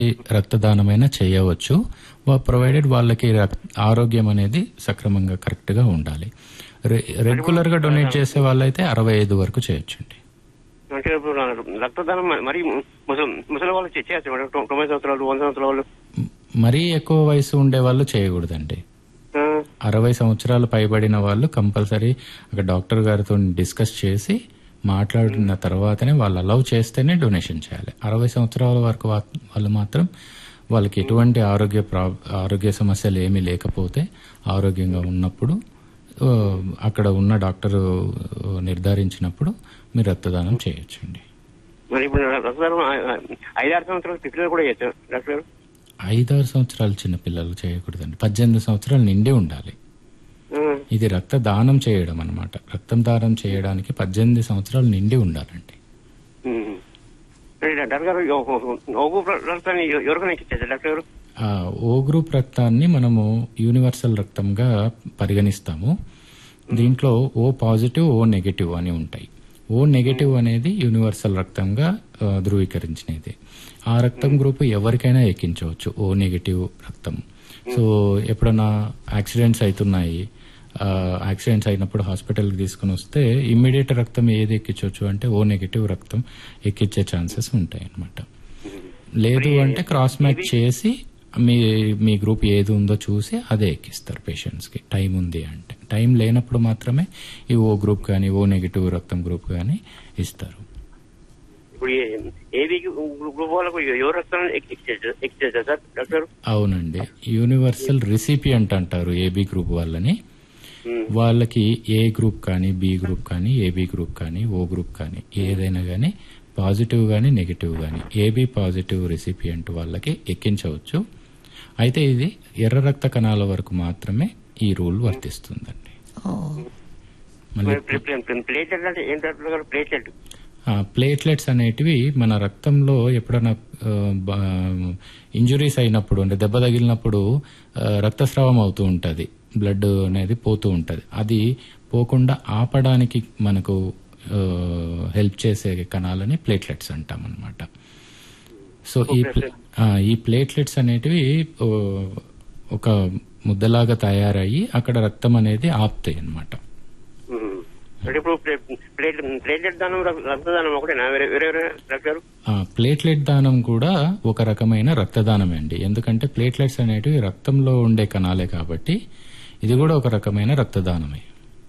రక్తదానమైనా చేయవచ్చు, ప్రొవైడెడ్ వాళ్ళకి ఆరోగ్యం అనేది సక్రమంగా కరెక్ట్ గా ఉండాలి. రెగ్యులర్ గా డొనేట్ చేసే వాళ్ళైతే 65 వరకు చేయొచ్చండి. అంటే ఇప్పుడు రక్తదానం మరి ముసలి వాళ్ళు చేయొచ్చు, 90 సంవత్సరాలు 100 సంవత్సరాల వాళ్ళు మరీ ఎక్కువ వయసు ఉండే వాళ్ళు చేయకూడదండి. 60 సంవత్సరాలు పైబడిన వాళ్ళు కంపల్సరీ అక్కడ డాక్టర్ గారితో డిస్కస్ చేసి మాట్లాడిన తర్వాతనే వాళ్ళు అలౌ చేస్తేనే డొనేషన్ చేయాలి. 60 సంవత్సరాల వరకు వాళ్ళు మాత్రం వాళ్ళకి ఎటువంటి ఆరోగ్య సమస్యలు ఏమీ లేకపోతే ఆరోగ్యంగా ఉన్నప్పుడు అక్కడ ఉన్న డాక్టర్ నిర్ధారించినప్పుడు మీరు రక్తదానం చేయొచ్చండి. మరి ఇప్పుడు రక్తదానం 5-6 సంవత్సరాల పిల్లలు కూడా చేయొచ్చు డాక్టర్? 5-6 సంవత్సరాలు చిన్న పిల్లలు చేయకూడదండి, 18 సంవత్సరాలు నిండి ఉండాలి. ఇది రక్తదానం చేయడం అన్నమాట. రక్తం దానం చేయడానికి 18 సంవత్సరాలు నిండి ఉండాలండి. ఓ గ్రూప్ రక్తాన్ని మనము యూనివర్సల్ రక్తంగా పరిగణిస్తాము. దీంట్లో ఓ పాజిటివ్, ఓ నెగటివ్ అని ఉంటాయి. ఓ నెగటివ్ అనేది యూనివర్సల్ రక్తంగా ధృవీకరించినది. ఆ రక్తం గ్రూప్ ఎవరికైనా ఎక్కించవచ్చు, ఓ నెగటివ్ రక్తం. సో ఎప్పుడన్నా యాక్సిడెంట్స్ అవుతున్నాయి, యాక్సిడెంట్స్ అయినప్పుడు హాస్పిటల్కి తీసుకుని వస్తే ఇమ్మీడియట్ రక్తం ఏది ఎక్కించవచ్చు అంటే ఓ నెగటివ్ రక్తం ఎక్కించే ఛాన్సెస్ ఉంటాయి అన్నమాట. లేదు అంటే క్రాస్ మ్యాచ్ చేసి మీ గ్రూప్ ఏది ఉందో చూసి అదే ఎక్కిస్తారు పేషెంట్స్ కి. టైం ఉంది అంటే, టైం లేనప్పుడు మాత్రమే ఈ ఓ గ్రూప్ కానీ ఓ నెగటివ్ రక్తం గ్రూప్ కానీ ఇస్తారు. అవునండి, యూనివర్సల్ రిసిపియంట్ అంటారు ఏబీ గ్రూప్ వాళ్ళని. వాళ్ళకి ఏ గ్రూప్ కానీ, బి గ్రూప్ కానీ, ఏబీ గ్రూప్ కానీ, ఓ గ్రూప్ కానీ ఏదైనా కానీ పాజిటివ్ గానీ నెగటివ్ గానీ ఏబీ పాజిటివ్ రెసిపియంట్ వాళ్ళకి ఎక్కించవచ్చు. అయితే ఇది ఎర్ర రక్త కణాల వరకు మాత్రమే ఈ రూల్ వర్తిస్తుందండి. ప్లేట్లెట్స్ అనేటివి మన రక్తంలో ఎప్పుడైనా ఇంజురీస్ అయినప్పుడు అంటే దెబ్బ తగిలినప్పుడు రక్తస్రావం అవుతూ ఉంటది, బ్లడ్ అనేది పోతూ ఉంటది. అది పోకుండా ఆపడానికి మనకు హెల్ప్ చేసే కణాలని ప్లేట్లెట్స్ అంటాం అన్నమాట. సో ఈ ప్లేట్లెట్స్ అనేటివి ఒక ముద్దలాగా తయారయ్యి అక్కడ రక్తం అనేది ఆపుతాయి అన్నమాట. ప్లేట్లెట్ దానం కూడా ఒక రకమైన రక్తదానమే అండి. ఎందుకంటే ప్లేట్లెట్స్ అనేటివి రక్తంలో ఉండే కణాలే కాబట్టి ఇది కూడా ఒక రకమైన రక్తదానమే.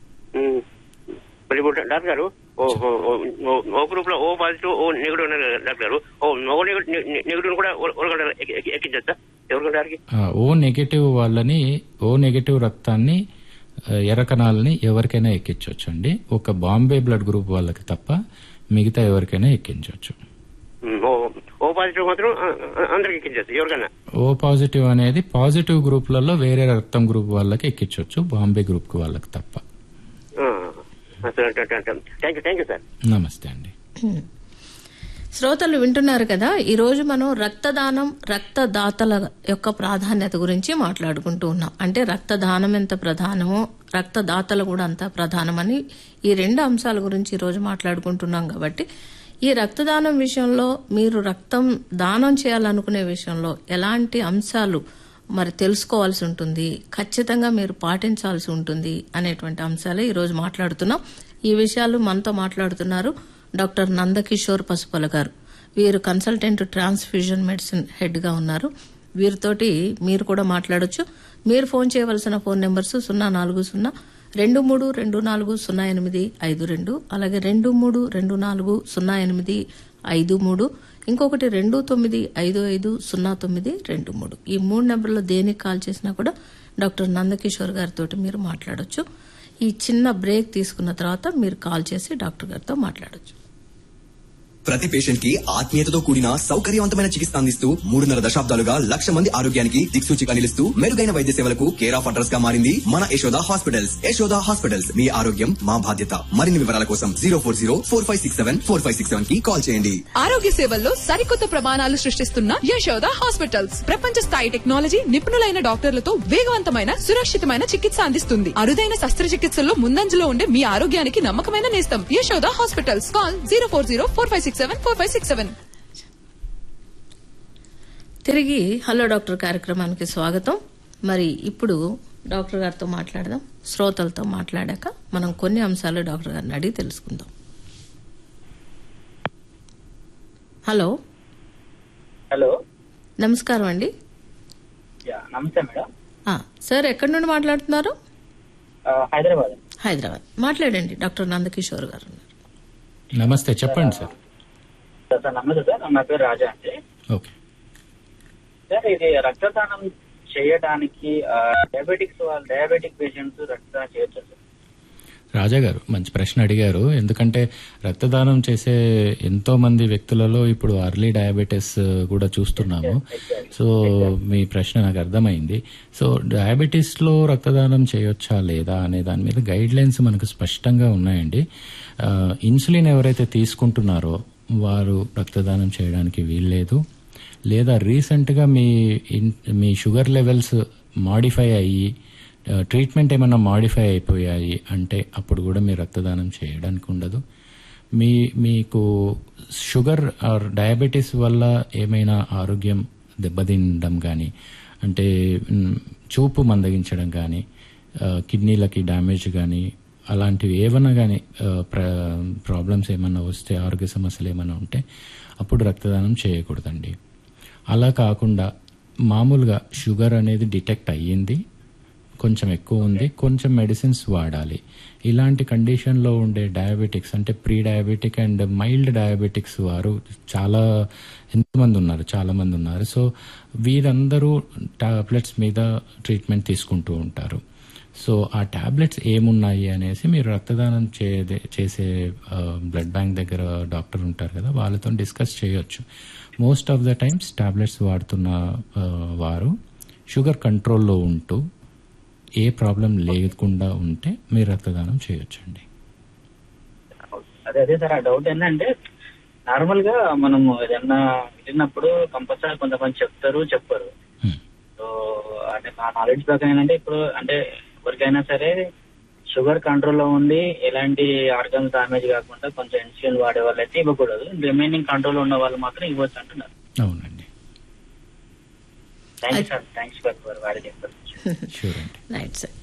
డాక్టర్ గారు ఓ గ్రూప్ లో O positive O negative doctor గారు, ఓ నెగిటివ్ కూడా ఎక్కించా ఎవరికి? ఓ నెగిటివ్ వాళ్ళని, ఓ నెగిటివ్ రక్తాన్ని, ఎర్ర కణాలని ఎవరికైనా ఎక్కించవచ్చు అండి. ఒక బాంబే బ్లడ్ గ్రూప్ వాళ్ళకి తప్ప మిగతా ఎవరికైనా ఎక్కించవచ్చు. ఓ పాజిటివ్ మాత్రం అందరికి ఎక్కించవచ్చు ఎవరికైనా. ఓ పాజిటివ్ అనేది పాజిటివ్ గ్రూప్లలో వేరే రక్తం గ్రూప్ వాళ్ళకి ఎక్కించవచ్చు, బాంబే గ్రూప్ వాళ్ళకి తప్ప. నమస్తే అండి. శ్రోతలు వింటున్నారు కదా, ఈ రోజు మనం రక్తదానం, రక్తదాతల యొక్క ప్రాధాన్యత గురించి మాట్లాడుకుంటూ ఉన్నాం. అంటే రక్తదానం ఎంత ప్రధానమో రక్తదాతలు కూడా అంత ప్రధానమని ఈ రెండు అంశాల గురించి ఈ రోజు మాట్లాడుకుంటున్నాం. కాబట్టి ఈ రక్తదానం విషయంలో మీరు రక్తం దానం చేయాలనుకునే విషయంలో ఎలాంటి అంశాలు మరి తెలుసుకోవాల్సి ఉంటుంది, ఖచ్చితంగా మీరు పాటించాల్సి ఉంటుంది అనేటువంటి అంశాలే ఈ రోజు మాట్లాడుతున్నాం. ఈ విషయాలు మనతో మాట్లాడుతున్నారు డాక్టర్ నందకిషోర్ పసుపల గారు. వీరు కన్సల్టెంట్ ట్రాన్స్ఫ్యూజన్ మెడిసిన్ హెడ్ గా ఉన్నారు. వీరితోటి మీరు కూడా మాట్లాడొచ్చు. మీరు ఫోన్ చేయవలసిన ఫోన్ నెంబర్స్ 04023240852, అలాగే 23240853, ఇంకొకటి 29550923. ఈ 3 నెంబర్లో దేనికి కాల్ చేసినా కూడా డాక్టర్ నందకిషోర్ గారితో మీరు మాట్లాడొచ్చు. ఈ చిన్న బ్రేక్ తీసుకున్న తర్వాత మీరు కాల్ చేసి డాక్టర్ గారితో మాట్లాడొచ్చు. ప్రతి పేషెంట్ కి ఆత్మీయతతో కూడిన సౌకర్యవంతమైన చికిత్స అందిస్తూ 3.5 దశాబ్దాలుగా 1,00,000 మంది ఆరోగ్యానికి దిక్సూచిగా నిలుస్తూ మెరుగైన వైద్య సేవలకు కేర్ ఆఫ్ అడ్రస్ గా మారింది మన యశోద హాస్పిటల్స్. యశోద హాస్పిటల్స్, మీ ఆరోగ్యం మా బాధ్యత. మరిన్ని వివరాల కోసం 04045674567 కి కాల్ చేయండి. ఆరోగ్య సేవల్లో సరికొత్త ప్రమాణాలు సృష్టిస్తున్న యశోద హాస్పిటల్స్ ప్రపంచ స్థాయి టెక్నాలజీ, నిపుణులైన డాక్టర్లతో వేగవంతమైన సురక్షితమైన చికిత్స అందిస్తుంది. అరుదైన శస్త్రచికిత్సల్లో ముందంజలో ఉండే మీ ఆరోగ్యానికి నమ్మకమైన నేస్తం యశోద హాస్పిటల్స్. కాల్ 04045674567. తిరిగి హలో డాక్టర్ కార్యక్రమానికి స్వాగతం. మరి ఇప్పుడు డాక్టర్ గారితో మాట్లాడదాం. శ్రోతలతో మాట్లాడాక మనం కొన్ని అంశాలు డాక్టర్ గారిని అడిగి తెలుసుకుందాం. హలో హలో, నమస్కారం అండి. నమస్తే మేడం. సార్ ఎక్కడి నుండి మాట్లాడుతున్నారు? హైదరాబాద్. హైదరాబాద్. మాట్లాడండి. డాక్టర్ నందకిషోర్ గారు ఉన్నారు. నమస్తే, చెప్పండి సార్. సార్ నమస్తే సార్, నా పేరు రాజా అండి. ఓకే సార్, ఇది రక్తదానం చేయడానికి డయాబెటిక్ పేషెంట్స్ రక్తదానం చేయొచ్చు సార్? రాజా గారు మంచి ప్రశ్న అడిగారు. ఎందుకంటే రక్తదానం చేసే ఎంతో మంది వ్యక్తులలో ఇప్పుడు అర్లీ డయాబెటీస్ కూడా చూస్తున్నాము. సో మీ ప్రశ్న నాకు అర్థమైంది. సో డయాబెటీస్ లో రక్తదానం చేయొచ్చా లేదా అనే దాని మీద గైడ్ లైన్స్ మనకు స్పష్టంగా ఉన్నాయండి. ఇన్సులిన్ ఎవరైతే తీసుకుంటున్నారో వారు రక్తదానం చేయడానికి వీల్లేదు. లేదా రీసెంట్ గా మీ షుగర్ లెవెల్స్ మాడిఫై అయ్యి ట్రీట్మెంట్ ఏమైనా మాడిఫై అయిపోయాయి అంటే అప్పుడు కూడా మీరు రక్తదానం చేయడానికి ఉండదు. మీకు షుగర్ ఆర్ డయాబెటీస్ వల్ల ఏమైనా ఆరోగ్యం దెబ్బతినడం కానీ, అంటే చూపు మందగించడం కానీ, కిడ్నీలకి డ్యామేజ్ కానీ, అలాంటివి ఏమన్నా కానీ ప్రాబ్లమ్స్ ఏమన్నా వస్తే, ఆరోగ్య సమస్యలు ఏమైనా ఉంటే అప్పుడు రక్తదానం చేయకూడదండి. అలా కాకుండా మామూలుగా షుగర్ అనేది డిటెక్ట్ అయ్యింది, కొంచెం ఎక్కువ ఉంది, కొంచెం మెడిసిన్స్ వాడాలి. ఇలాంటి కండిషన్లో ఉండే డయాబెటిక్స్ అంటే pre diabetic and mild diabetics వారు చాలా మంది ఉన్నారు. సో వీరందరూ టాబ్లెట్స్ మీద ట్రీట్మెంట్ తీసుకుంటూ ఉంటారు. సో ఆ టాబ్లెట్స్ ఏమున్నాయి అనేసి మీరు రక్తదానం చేసే బ్లడ్ బ్యాంక్ దగ్గర డాక్టర్ ఉంటారు కదా, వాళ్ళతో డిస్కస్ చేయొచ్చు. Most of the times tablets వాడుతున్న వారు షుగర్ కంట్రోల్లో ఉంటూ ఏ ప్రాబ్లం లేకుండా ఉంటే మీరు రక్తదానం చేయొచ్చండి. అదే సార్, ఆ డౌట్ ఏంటంటే నార్మల్ గా మనం ఏదన్నా వెళ్ళినప్పుడు కంపల్సరీ కొంతమంది చెప్పరు. సో అంటే నా నాలెడ్జ్ ప్రకారం ఏంటంటే ఇప్పుడు అంటే ఎవరికైనా సరే షుగర్ కంట్రోల్లో ఉండి ఎలాంటి ఆర్గన్స్ డామేజ్ కాకుండా కొంచెం ఇన్సులిన్ వాడే వాళ్ళు అయితే ఇవ్వకూడదు. రిమైనింగ్ కంట్రోల్ ఉన్న వాళ్ళు మాత్రం ఇవ్వచ్చు అంటున్నారు. అవునండి. Thank you sir, thanks for వారి చెప్పారు. Right sir.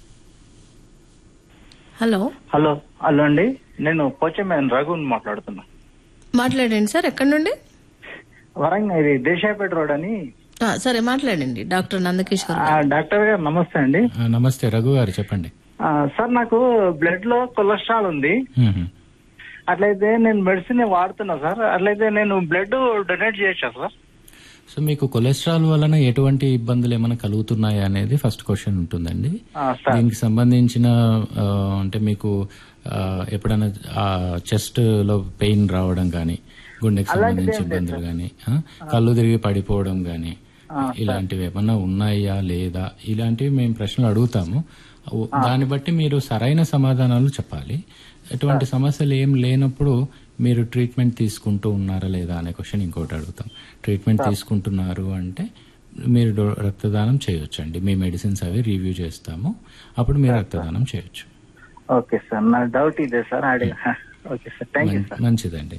Hello hello hello అండి, నేను పోచమేన్ రఘుని మాట్లాడుతున్నా. మాట్లాడండి సార్. ఎక్కడి నుండి? వరంగల్, ఇది దేశాయపేట రోడ్ అని. సరే మాట్లాడండి. డాక్టర్ నందకిషోర్. డాక్టర్ గారు నమస్తే అండి. నమస్తే రఘు గారు, చెప్పండి. సార్, నాకు బ్లడ్ లో కొలెస్ట్రాల్ ఉంది. అట్లయితే నేను మెడిసిన్ వాడుతున్నా సార్. అట్లయితే నేను బ్లడ్ డొనేట్ చేయొచ్చా సార్? సో మీకు కొలెస్ట్రాల్ వలన ఎటువంటి ఇబ్బందులు ఏమైనా కలుగుతున్నాయా అనేది ఫస్ట్ క్వశ్చన్ ఉంటుందండి. దీనికి సంబంధించిన అంటే మీకు ఎప్పుడైనా చెస్ట్ లో పెయిన్ రావడం కానీ, గుండెకి సంబంధించిన ఇబ్బందులు కానీ, కళ్ళు తిరిగి పడిపోవడం కానీ, ఇలాంటివి ఏమన్నా ఉన్నాయా లేదా, ఇలాంటివి మేము ప్రశ్నలు అడుగుతాము. దాన్ని బట్టి మీరు సరైన సమాధానాలు చెప్పాలి. ఎటువంటి సమస్యలు ఏం లేనప్పుడు మీరు ట్రీట్మెంట్ తీసుకుంటూ ఉన్నారా లేదా అనే క్వశ్చన్ ఇంకోటి అడుగుతాం. ట్రీట్మెంట్ తీసుకుంటున్నారు అంటే మీరు రక్తదానం చేయొచ్చండి. మీ మెడిసిన్స్ అవి రివ్యూ చేస్తాము, అప్పుడు మీరు రక్తదానం చేయొచ్చు. ఓకే సార్, నా డౌట్ ఇదే sir. Okay sir, thank you sir. మంచిదండి.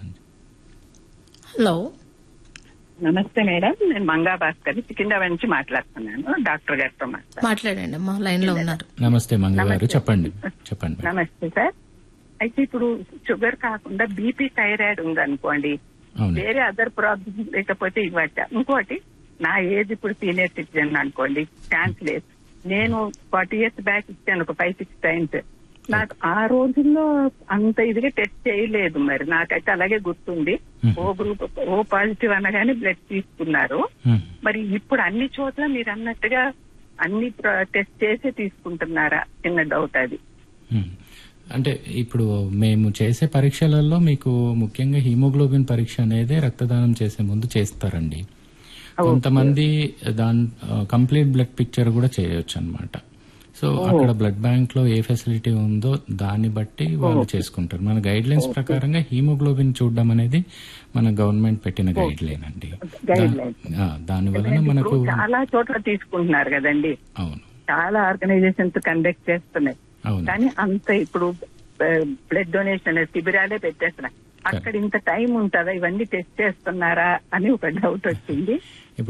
హలో నమస్తే మేడం, నేను మంగా భాస్కర్ సికింద్రాబాద్ నుంచి మాట్లాడుతున్నాను. డాక్టర్ గారితో మాట్లాడండి అమ్మా, లైన్ లో ఉన్నారు. నమస్తే మంగా గారు, చెప్పండి. నమస్తే సార్. అయితే ఇప్పుడు షుగర్ కాకుండా బీపీ, థైరాయిడ్ ఉందనుకోండి, వేరే అదర్ ప్రాబ్లమ్ లేకపోతే ఇవ్వచ్చ. ఇంకోటి, నా ఏజ్ ఇప్పుడు సీనియర్ సిటిజన్ అనుకోండి, ఛాన్స్ లేదు. నేను 40 years బ్యాక్ ఇచ్చాను ఒక 5-6 times. నాకు ఆ రోజుల్లో అంత ఇదిగా టెస్ట్ చేయలేదు. మరి నాకైతే అలాగే గుర్తుంది. ఓ గ్రూప్, ఓ పాజిటివ్ అనగానే బ్లడ్ తీసుకున్నారు. మరి ఇప్పుడు అన్ని చోట్ల మీరు అన్నట్టుగా అన్ని టెస్ట్ చేసే తీసుకుంటున్నారా? చిన్న డౌట్ అది. అంటే ఇప్పుడు మేము చేసే పరీక్షలలో మీకు ముఖ్యంగా హీమోగ్లోబిన్ పరీక్ష అనేది రక్తదానం చేసే ముందు చేస్తారండి. కొంతమంది దాని కంప్లీట్ బ్లడ్ పిక్చర్ కూడా చేయొచ్చు అన్నమాట. సో అక్కడ బ్లడ్ బ్యాంక్ లో ఏ ఫెసిలిటీ ఉందో దాన్ని బట్టి వాళ్ళు చేసుకుంటారు. మన గైడ్ లైన్స్ ప్రకారంగా హీమోగ్లోబిన్ చూడడం అనేది మన గవర్నమెంట్ పెట్టిన గైడ్ లైన్ అండి. దాని వలన మనకు చాలా చోట్ల తీసుకుంటున్నారు కదండి. అవును, చాలా ఆర్గనైజేషన్స్ కండక్ట్ చేస్తున్నాయి. కానీ అంత ఇప్పుడు బ్లడ్ డొనేషన్ శిబిరాలే పెట్టేస్తున్నాయి. అక్కడ ఇంత టైం ఉంటుందా? ఇవన్నీ టెస్ట్ చేస్తున్నారా అని ఒక డౌట్ వచ్చింది.